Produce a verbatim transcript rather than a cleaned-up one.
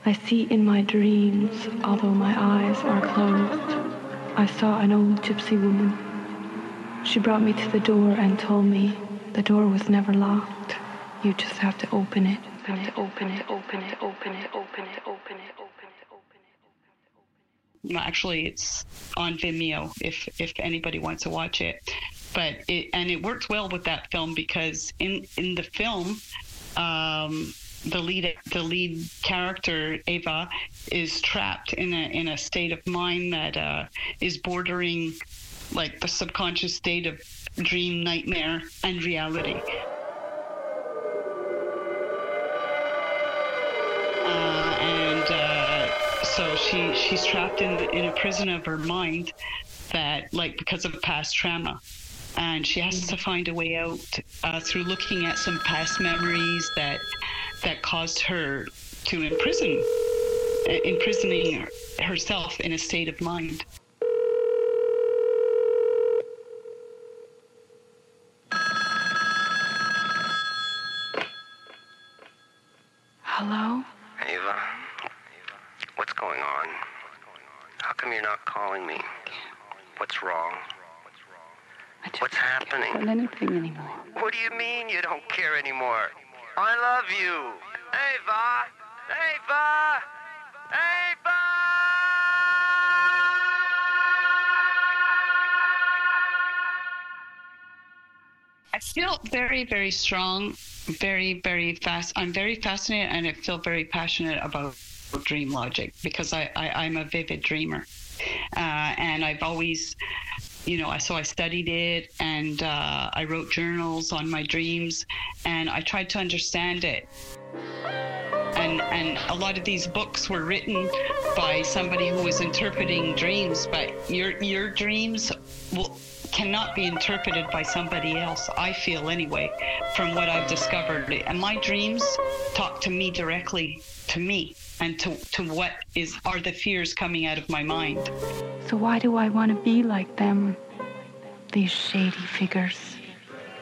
I see in my dreams, although my eyes are closed, I saw an old gypsy woman. She brought me to the door and told me the door was never locked. You just have to open it, have to open it, open it, open it, open it, open it, open it, open it. Actually, it's on Vimeo if if anybody wants to watch it. But it and it works well with that film because in in the film, um, the lead the lead character Ava is trapped in a in a state of mind that uh, is bordering like the subconscious state of dream, nightmare, and reality. Uh, and uh, so she she's trapped in the, in a prison of her mind that like because of past trauma. And she has to find a way out uh, through looking at some past memories that that caused her to imprison, imprisoning her, herself in a state of mind. Hello? Ava, what's going on? How come you're not calling me? What's wrong? I just What's don't happening? care about anything anymore. What do you mean you don't care anymore? I love you. Ava! Ava! Ava! I feel very, very strong, very, very fast. I'm very fascinated and I feel very passionate about dream logic because I, I, I'm a vivid dreamer. Uh, and I've always, you know, so I studied it and uh, I wrote journals on my dreams and I tried to understand it. And and a lot of these books were written by somebody who was interpreting dreams, but your your dreams will, cannot be interpreted by somebody else, I feel anyway, from what I've discovered. And my dreams talk to me directly, to me, and to, to what is are the fears coming out of my mind. So why do I want to be like them? These shady figures.